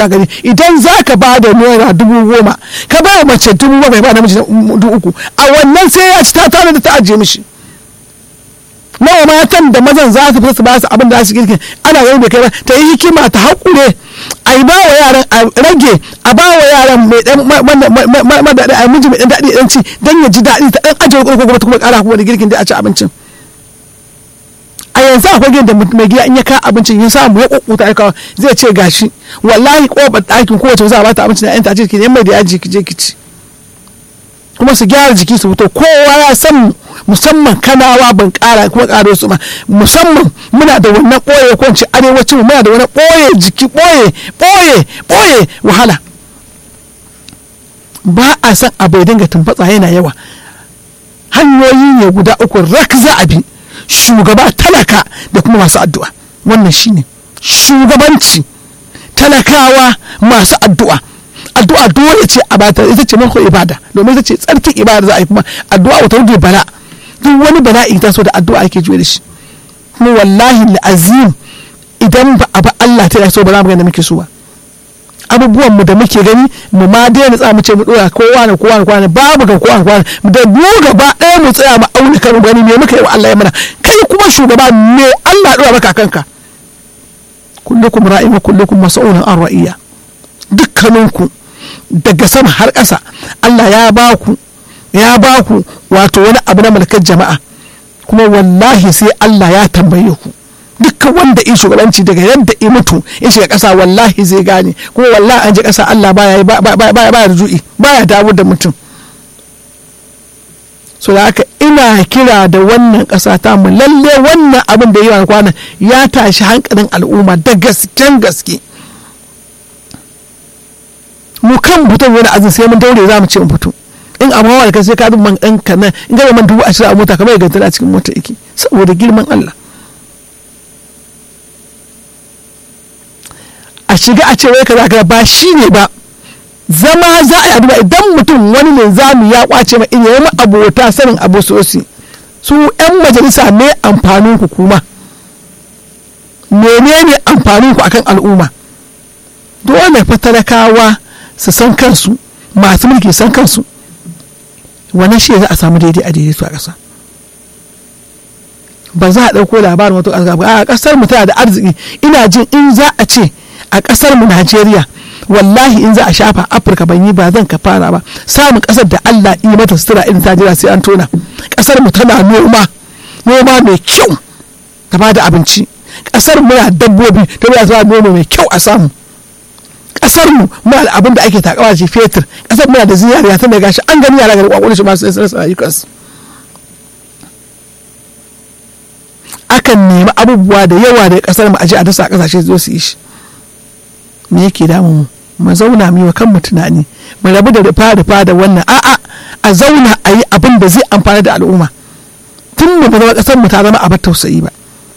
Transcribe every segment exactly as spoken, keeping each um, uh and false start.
rubuta gani idan za ka ba da naira dubu goma ka ba mace dubu goma ba namiji dubu uku a wannan sai ya ci ta tare da ta ajiye mishi nawa matan da mazan za su fi su ba su abin da su girki ana ganin da kai ba ta yi hikima ta haƙure a yi ba wa yaran a rage a ba wa yaran mai dan madadi a miji mai dan daɗi dan ci dan ya ji daɗi ta dan ajiye ko kuma ta kuma ƙara kuma da girkin da a ci abincin a yanzu akwai gidan da mai gida in ya ka abincin ya samu ya kokota ya kawo zai ce gashi wallahi kofar ɗakin kowace za a bata abincin da yan ta ce ki mai da yaji ki je ki ci kuma su gyara jiki su fito kowa ya san musamman kanawa ban kara kuma karo su ma musamman muna da wannan ɓoye ko ce arewacin muna da wani ɓoye jiki ɓoye ɓoye ɓoye wahala ba a san abu ya dinga tumfatsa yana yawa hanyoyi ne guda uku rak za a bi shugaba talaka da kuma masu addu'a wannan shine shugabanci talakawa masu addu'a addu'a dole ce a bata ita ce mako ibada domin ita ce tsarkin ibada za a yi kuma addu'a wata wuce bala duk wani bala'i ta so da addu'a ake juye da shi kuma wallahi azim idan ba a ba Allah ta so ba za mu ga da muke so ba abubuwan mu da muke gani mu ma dai mu tsaya mu ce mu dora kowa ne kowa ne kowa ne babu ga kowa ne kowa ne da mu gaba ɗaya mu tsaya mu auna kan gani me muka yi wa Allah ya mana kai kuma shugaba me Allah dora maka kanka kullukum ra'in wa kullukum mas'ulun an ra'iyya dukkaninku daga sama har ƙasa Allah ya ba ku ya ba ku wato wani abu na mulkar jama'a kuma wallahi sai Allah ya tambaye ku dukkan wanda in shugabanci daga yadda in mutu in shiga ƙasa wallahi zai gane kuma wallahi an ji ƙasa Allah baya baya baya rujui baya dawo da mutum so da haka ina kira da wannan ƙasa ta mu lalle wannan abin da yawa kwana ya tashi hankalin al'umma da gasken gaske mu kan fito wani azin sai mun daure za mu ce mu fito in abu hawa da kai sai ka bin man ɗan kana in gaba man dubu ashirin a mota kamar yadda tana cikin mota yake saboda girman Allah a shiga a ce wai kaza kaza ba shi ne ba zama za a yi abu idan mutum wani ne zamu ya kwace ma in yayi abota sanin abu sosi su yan majalisa ne amfanin ku kuma menene amfanin ku akan al'umma dole fa talakawa su san kansu masu mulki san kansu wannan shi za a samu daidai a daidai su a ƙasa ba za a ɗauko labarin wato a ƙasar mu tana da arziki ina jin in za a ce a ƙasar mu Najeriya wallahi in za a shafa Afirka ban yi ba zan ka fara ba samun ƙasar da Allah yi mata sutura irin ta jira sai an tona ƙasar mu tana noma noma mai kyau ta ba da abinci ƙasar mu na dabbobi ta ba da noma mai kyau a samu kasar mu muna da abin da ake takawa ce fetur kasar muna da zinariya tun da gashi an gani yara ga kwakwalwar shi masu rasa rayukansu akan nemi abubuwa da yawa da kasar mu aje a dasa kasashe zo su yi shi me yake damu mu mu zauna mu yi wa kanmu tunani mu rabu da rufa rufa da wannan a'a a zauna a yi abin da zai amfana da al'umma tun mu zama kasar mu ta zama abar tausayi ba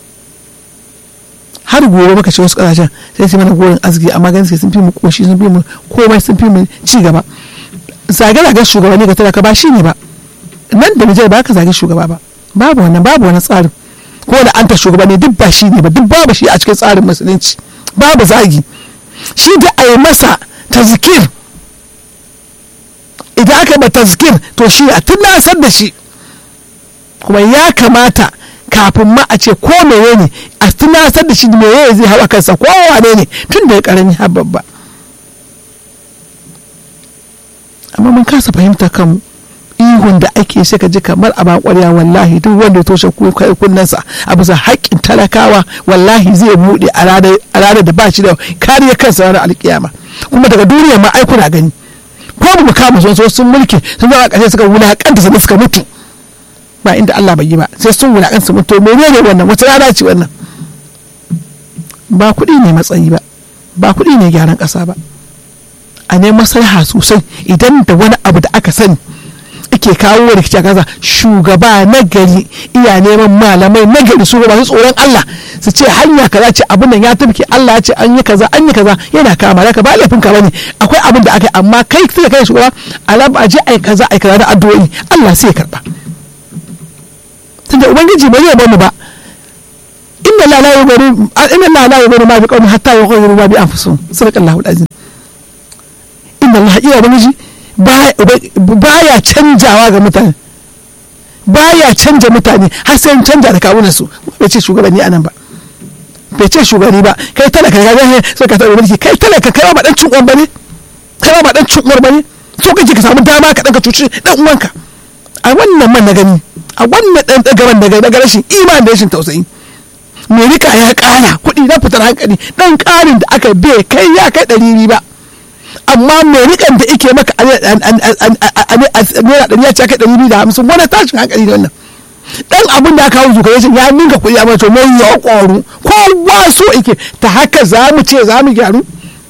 har gobe muka ce wasu kasashen sai su mana gorin arziki amma ganin sun fi mu koshi sun fi mu komai sun fi mu ci gaba zage-zagen shugabanni ga talaka ba shi ne ba nan da Nijar ba ka zage shugaba ba babu wannan babu wani tsarin ko da an ta shugabanni duk ba shi ne ba duk babu shi a cikin tsarin musulunci babu zagi shi da a yi masa tazkir idan aka ba tazkir to shi a tunasar da shi kuma ya kamata kafin ma a ce ko mene ne a tunasar da shi mene zai hawa kansa ko wane ne tun da ya karami har babba amma mun kasa fahimta kan ihun da ake sai ka ji kamar a bakwarya wallahi duk wanda ya toshe kunnensa a bisa haƙƙin talakawa wallahi zai buɗe a ranar da ba shi da kariya kansa ranar alƙiyama kuma daga duniya ma ai kuna gani ko mu kama sun sun mulki sun zama ƙashe suka wulaƙanta su suka mutu ba inda Allah bai yi ba sai sun wulaƙanta su mutu menene wannan wata rana ce wannan ba kuɗi ne matsayi ba ba kuɗi ne gyaran ƙasa ba a neman maslaha sosai idan da wani abu da aka sani ake kawo rikici a kaza shugaba na gari iya neman malamai na gari su masu tsoron Allah su ce hanya kaza ce abin nan ya tafi Allah ya ce an yi kaza an yi kaza yana kama da ka ba laifin ka bane akwai abin da aka amma kai sai kai shugaba alam a je ai kaza ai kaza da addu'o'i Allah sai ya karba tunda ubangiji bai yaba mu ba inna la la yughayyiru inna la la yughayyiru ma bi qawmin hatta yughayyiru ma bi anfusihim sadaqallahu al-azim. inna Allah iya ubangiji baya canjawa ga mutane, baya canja mutane har sai canja da kawunan su. bai ce shugabanni anan ba, bai ce shugabanni ba, kai talaka ga ga sai ka taɓa mulki, kai talaka kai ba dan cin uwan bane, kai ba dan cin uwar bane, so kake ka samu dama ka danka cuci dan uwanka. A wannan man na gani, a wannan dan dagaban daga daga rashin imani da rashin tausayi, me rika ya kara kuɗi na fitar hankali, dan karin da aka bai kai ya kai ɗari ba, amma mai rikan da ike maka a naira ɗari ya ce kai ɗari biyu da hamsin, wani tashin hankali ne wannan. Dan abin da aka hau zuka ya ce ya ninka kuɗi a mace mai ya ƙwaru, kowa so ike ta haka za mu ce za mu gyaru.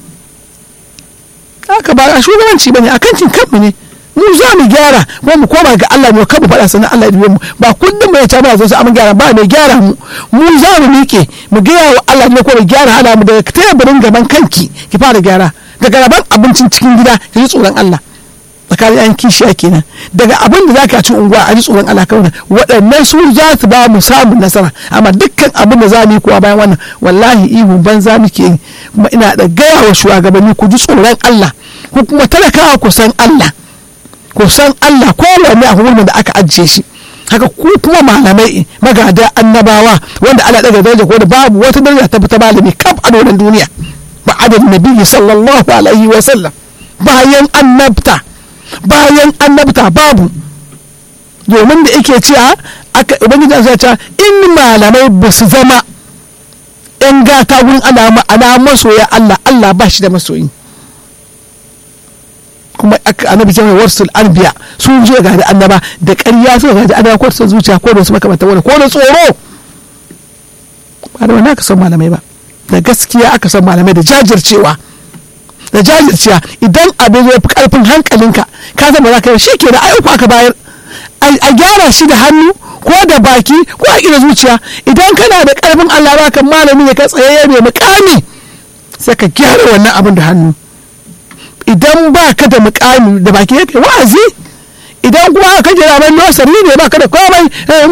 Haka ba a shugabanci ba ne, a kancin kanmu ne, mu za mu gyara kuma mu koma ga Allah mu kafa faɗa sannan Allah ya mu ba kullum mai ta ba zo sai mun gyara ba mai gyara mu mu za mu miƙe mu gaya wa Allah ne ko mu gyara hala mu daga teburin gaban kanki ki fara gyara, daga raban abincin cikin gida ki ji tsoron Allah tsakanin yan kishiya kenan, daga abin da zaka ci unguwa a ji tsoron Allah kawai. Waɗannan su za su ba mu samun nasara, amma dukkan abin da za mu yi kuwa bayan wannan wallahi ihu banza muke yi. Kuma ina da gaya wa shugabanni ku ji tsoron Allah, ku kuma talakawa ku san Allah, ku san Allah kowanne a hukumar da aka ajiye shi. Haka ku kuma malamai magada annabawa wanda Allah daga daraja ko da babu wata daraja ta fita malami kaf a doron duniya ba adadin nabi sallallahu alaihi wa sallam, bayan annabta bayan annabta babu. Domin da yake cewa aka ubangiji ya ce in malamai ba su zama yan gata gurin Allah ma'ana masoya Allah, Allah ba shi da masoyi. Kuma annabi ce mai warsul anbiya sun je ga da annaba da ƙarya suka ga da annaba ko sun zuciya ko da su makamanta wani ko da tsoro. Ba da wannan aka san malamai ba, da gaskiya aka san malamai, da jajircewa da jajircewa. Idan abin zai fi karfin hankalinka ka san ba za ka yi shi ke da ayyuka aka bayar a gyara shi da hannu ko da baki ko a ƙira zuciya. Idan kana da karfin Allah ba kan malami ya ka tsaye mai mukami sai ka gyara wannan abin da hannu. Idan ba ka da mukami da baki yake wa'azi, idan kuma ka jira mai nosari ne ba ka da komai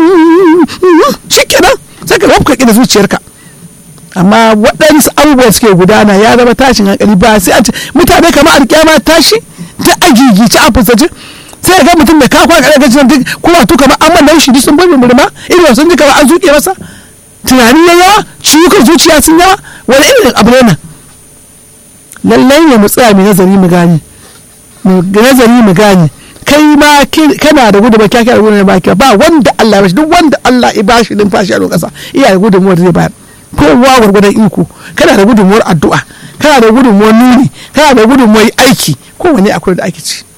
shi kenan sai ka rafka ƙira zuciyarka. Amma waɗansu abubuwan suke gudana ya zama tashin hankali, ba sai a ce mutane kamar alƙiyama tashi ta agigici a fusace, sai ga mutum da kakwa ga daga cikin kuma to kamar an manna shi sun bai murma irin sun ji kamar an zuke masa, tunani ya yawa, ciwukan zuciya sun yawa, wani irin abu ne nan. Lallai ne mu tsaya mu nazari mu gane, mu nazari mu gane kai ma kana da gudunmuwa kyakya da gudunmuwa baki ba wanda Allah ya bashi, duk wanda Allah ya bashi numfashi a ƙasa iya da gudunmuwa da zai bayar. Kowa gwargwadon iko, kana da gudunmuwar addu'a, kana da gudunmuwar nuni, kana da gudunmuwar aiki, kowane akwai da ake ci.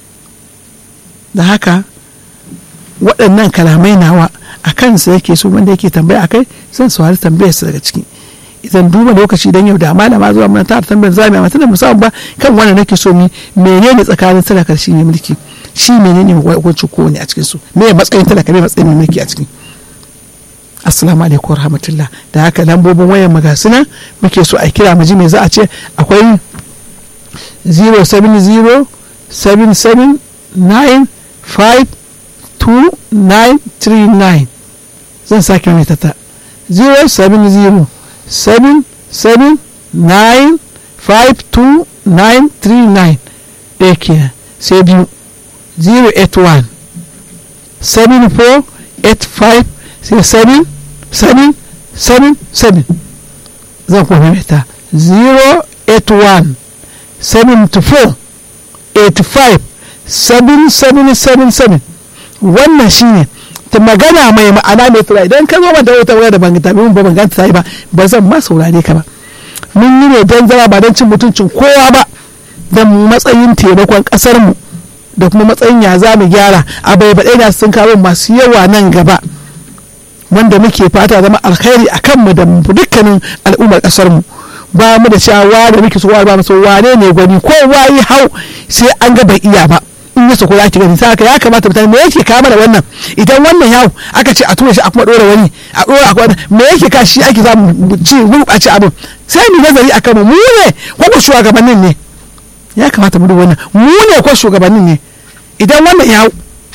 Da haka waɗannan kalamai nawa a kansa yake so wanda yake tambaya a kai zan saurari tambayarsa daga ciki. Idan duba lokaci don yau da malama zuwa mana ta tambayar zami amma tana musamman ba kan wanda nake so mi menene tsakanin talakar shi ne mulki, shi menene hukuncin kowane a cikin su, me matsayin talaka me matsayin mai mulki a ciki. Assalamu alaikum wa rahmatullah. Da haka lambobin wayan magasina muke so a kira mu ji me za a ce. Akwai zero seven zero seven seven nine five two nine three nine, zan sake mai tata zero seven zero seven seven nine five two nine three nine ɗaya kenan. Sai biyu zero eight one seven four eight five sai seven seven seven seven, zan kuma maimaita zero eight one seven four eight five seven seven seven seven. Wannan shine ta magana mai ma'ana mai tura. Idan ka zo da wata waya da ban tabi mun ba ban ganta sai ba ba zan ma saurare ka ba. Mun yi ne don zama ba don cin mutuncin kowa ba, don matsayin taimakon kasar mu da kuma matsayin ya za mu gyara a bai baɗe na sun kawo masu yawa nan gaba wanda muke fata zama alkhairi a kanmu da dukkanin al'ummar kasar mu. Ba mu da cewa da muke so ba mu so wane ne gwani, kowa yi hau sai an ga bai iya ba. In ya sako zaki gani saka ya kamata mutane me yake kama da wannan, idan wannan yawo aka ce a tura shi a kuma dora wani a dora a kuma me yake ka shi ake zamu ci gurbace abin, sai mu nazari akan mu ne ko ko shugabannin ne. Ya kamata mu duba wannan mu ne ko shugabannin ne. Idan wannan yawo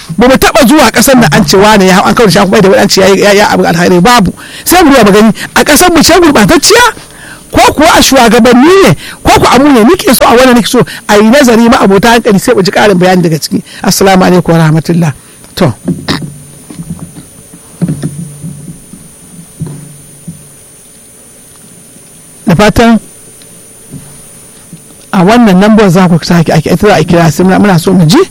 ba mu taba zuwa kasar da an ce wane ya an kawo shi kuma da wani ce ya ya abin alheri babu sai mu duba gani a kasar mu ce gurbatacciya ko kuwa a shugabanni ne ko ku abu ne nake so a wannan nake so a yi nazari ma abota hankali sai mu ji karin bayani daga ciki assalamu alaikum wa rahmatullah to da fatan a wannan lambar za ku sake ake ita za a kira sai muna so mu ji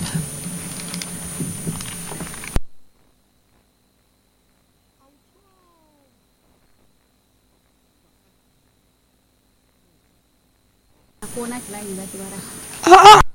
ko na layin za ki bara a'a